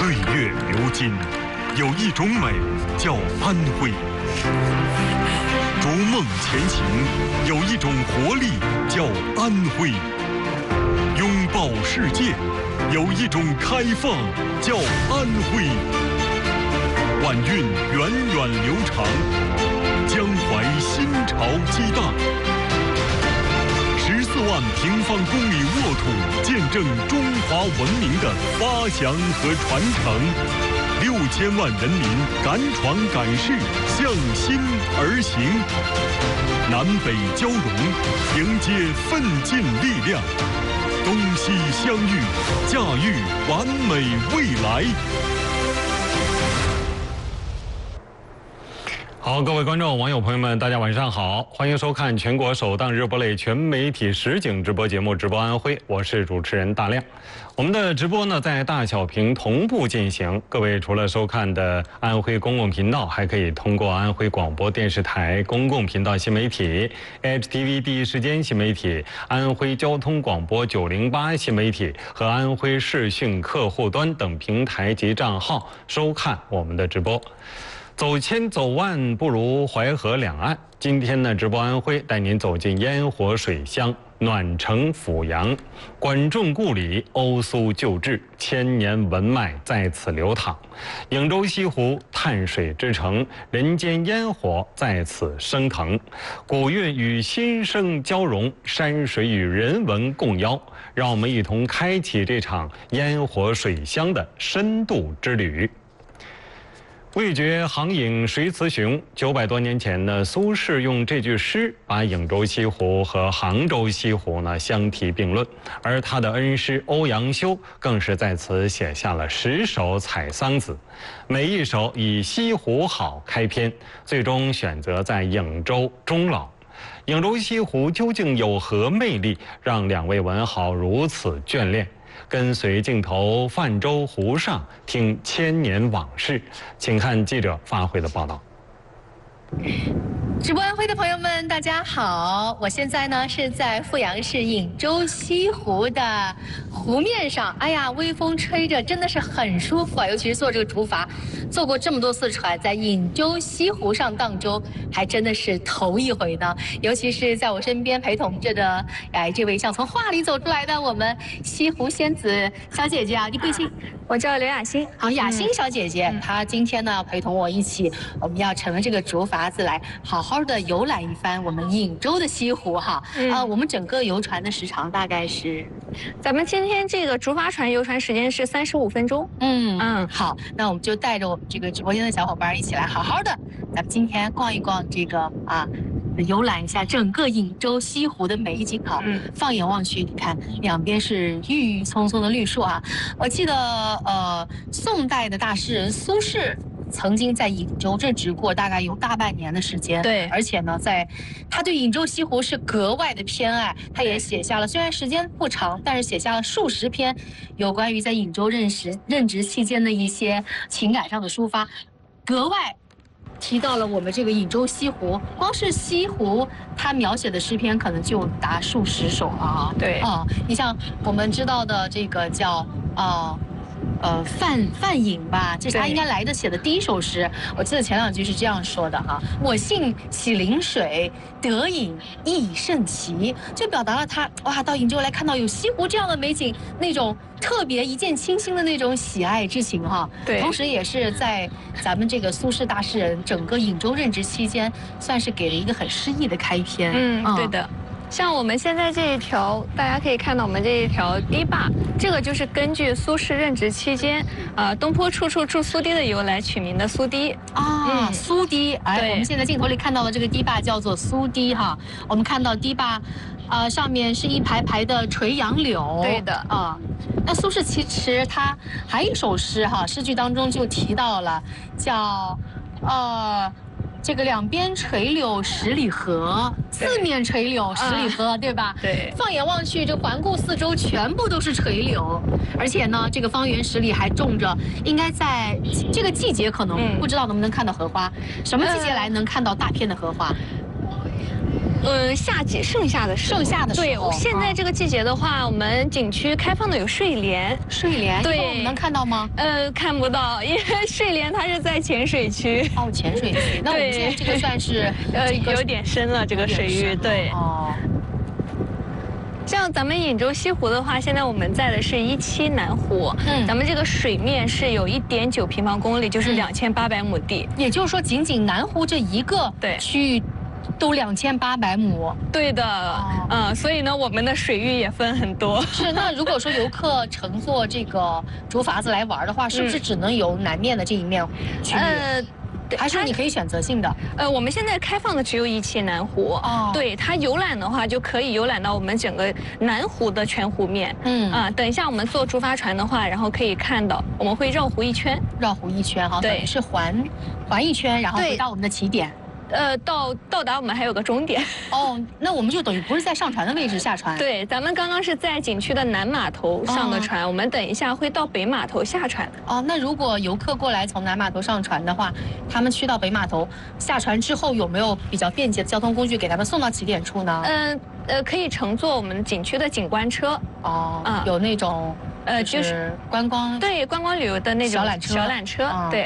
岁月流金，有一种美叫安徽；逐梦前行，有一种活力叫安徽；拥抱世界，有一种开放叫安徽。晚运源远流长，江淮新潮激荡。14万平方公里沃土，见证中华文明的发祥和传承。6000万人民敢闯敢试，向心而行。南北交融，迎接奋进力量。东西相遇，驾驭完美未来。好，各位观众、网友朋友们，大家晚上好，欢迎收看全国首档热播类全媒体实景直播节目《直播安徽》，我是主持人大亮。我们的直播呢，在大小屏同步进行，各位除了收看的安徽公共频道，还可以通过安徽广播电视台公共频道新媒体、HTV 第一时间新媒体、安徽交通广播908新媒体和安徽视讯客户端等平台及账号收看我们的直播。走千走万不如淮河两岸。今天呢，直播安徽带您走进烟火水乡，暖城阜阳，管仲故里，欧苏旧志，千年文脉在此流淌。颍州西湖，碳水之城，人间烟火在此升腾。古韵与新生交融，山水与人文共邀。让我们一同开启这场烟火水乡的深度之旅。味觉杭影谁雌雄？900多年前呢，苏轼用这句诗把颍州西湖和杭州西湖呢相提并论，而他的恩师欧阳修更是在此写下了10首采桑子，每一首以西湖好开篇，最终选择在颍州终老。颍州西湖究竟有何魅力，让两位文豪如此眷恋？跟随镜头泛舟湖上，听千年往事，请看记者发回的报道。 直播安徽的朋友们，大家好！我现在呢是在阜阳市颍州西湖的湖面上。哎呀，微风吹着，真的是很舒服啊！尤其是坐这个竹筏，坐过这么多次船，在颍州西湖上荡舟，还真的是头一回呢。尤其是在我身边陪同着的，这位像从画里走出来的我们西湖仙子小姐姐啊，你贵姓？ 我叫刘雅欣。 好，雅欣小姐姐，她今天呢陪同我一起，我们要乘着这个竹筏子来好好的游览一番我们颍州的西湖哈。我们整个游船的时长大概是， 咱们今天这个竹筏船游船时间是35分钟。 好，那我们就带着我们这个直播间的小伙伴一起来好好的，咱们今天逛一逛这个游览一下整个颍州西湖的美景哈。放眼望去，你看两边是郁郁葱葱的绿树啊。我记得宋代的大诗人苏轼曾经在颍州任职过，大概有大半年的时间。 对， 而且呢，他对颍州西湖是格外的偏爱，他也写下了，虽然时间不长，但是写下了数十篇有关于在颍州任职期间的一些情感上的抒发，格外提到了我们这个颍州西湖。光是西湖，他描写的诗篇可能就达数十首了啊。 对你像我们知道的这个叫范隐吧，这是他应该来的写的第一首诗。我记得前2句是这样说的哈：我幸喜临水，得饮亦甚奇。就表达了他到颍州来看到有西湖这样的美景，那种特别一见倾心的那种喜爱之情哈。 对， 同时也是在咱们这个苏轼大诗人整个颍州任职期间，算是给了一个很诗意的开篇。 对的。像我们现在这一条，大家可以看到我们这一条堤坝，这个就是根据苏轼任职期间，东坡处处筑苏堤的由来取名的苏堤啊。 苏堤，我们现在镜头里看到的这个堤坝叫做苏堤哈。我们看到堤坝，上面是一排排的垂杨柳。 对的那苏轼其实他还有一首诗哈，诗句当中就提到了，叫这个两边垂柳10里河，四面垂柳10里河，对吧？ 对。 放眼望去，这环顾四周，全部都是垂柳，而且呢，这个方圆10里还种着，应该在这个季节可能不知道能不能看到荷花，什么季节来能看到大片的荷花？ 夏季盛夏的时候。 盛夏的时对， 候现在这个季节的话，我们景区开放的有睡莲。 睡莲， 对一会儿我们能看到吗？ 看不到，因为睡莲它是在浅水区。 哦，浅水区。那我们现在这个算是有点深了，这个水域。对。 哦。 像咱们颍州西湖的话，现在我们在的是17南湖，咱们这个水面是有1.9平方公里，就是2800亩地。 也就是说，仅仅南湖这一个区域都2800亩。 对的，所以呢，我们的水域也分很多。 是，那如果说游客乘坐这个竹筏子来玩的话，是不是只能游南面的这一面区域？还是你可以选择性的？ 我们现在开放的只有17南湖。哦，对，它游览的话就可以游览到我们整个南湖的全湖面。等一下我们坐竹筏船的话，然后可以看到我们会绕湖一圈。绕湖一圈哈，对，是环一圈，然后回到我们的起点。到达我们还有个终点。哦，那我们就等于不是在上船的位置下船。对，咱们刚刚是在景区的南码头上的船，我们等一下会到北码头下船。哦，那如果游客过来从南码头上船的话，他们去到北码头下船之后，有没有比较便捷的交通工具给他们送到起点处呢？可以乘坐我们景区的景观车。哦，有那种就是观光旅游的那种小缆车。对。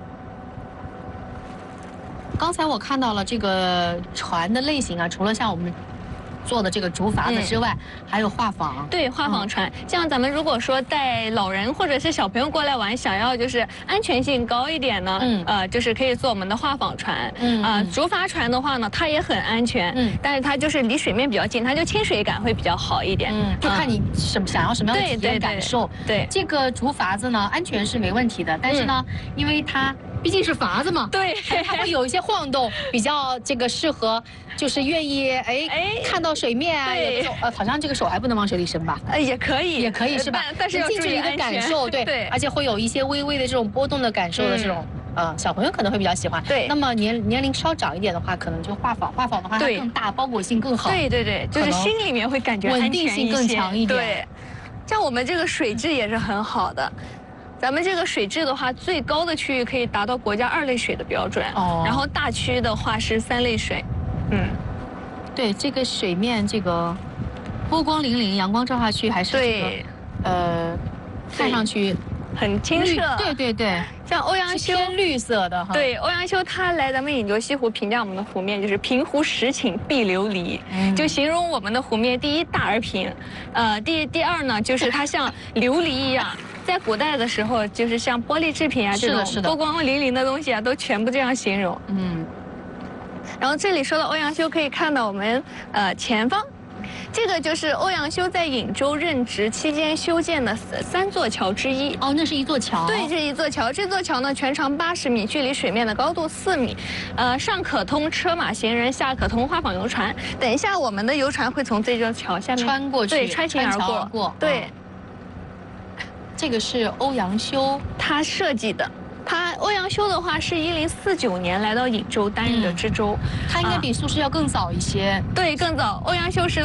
刚才我看到了这个船的类型啊，除了像我们坐的这个竹筏子之外，还有画舫。对，画舫船。像咱们如果说带老人或者是小朋友过来玩，想要就是安全性高一点呢，就是可以坐我们的画舫船。竹筏船的话呢，它也很安全，但是它就是离水面比较近，它就亲水感会比较好一点。就看你想要什么样的体验感受。对，这个竹筏子呢，安全是没问题的，但是呢，因为它毕竟是筏子嘛，对，它会有一些晃动，比较这个适合，就是愿意看到水面啊，好像这个手还不能往水里伸吧？也可以是吧？但是要注意一个感受，对，而且会有一些微微的这种波动的感受的这种，小朋友可能会比较喜欢。对，那么年龄稍长一点的话，可能就画舫的话，它更大，包裹性更好。对，就是心里面会感觉稳定性更强一点。对，像我们这个水质也是很好的。咱们这个水质的话，最高的区域可以达到国家2类水的标准，然后大区的话是3类水。对，这个水面这个波光粼粼，阳光照下去还是这个看上去很清澈。对，像欧阳修偏绿色的哈。对，欧阳修他来咱们颍州西湖评价我们的湖面就是平湖10顷碧琉璃，就形容我们的湖面第一大而平，第二呢就是它像琉璃一样。在古代的时候，就是像玻璃制品啊这种波光粼粼的东西啊，都全部这样形容。然后这里说到欧阳修，可以看到我们前方，这个就是欧阳修在颍州任职期间修建的3座桥之一。哦，那是一座桥。对，这一座桥。这座桥呢，全长80米，距离水面的高度4米，上可通车马行人，下可通画舫游船。等一下，我们的游船会从这座桥下面穿过去，对，穿行而过。对。这个是欧阳修他设计的，欧阳修的话是1049年来到颍州担任的知州，他应该比苏轼要更早一些。对，更早。欧阳修是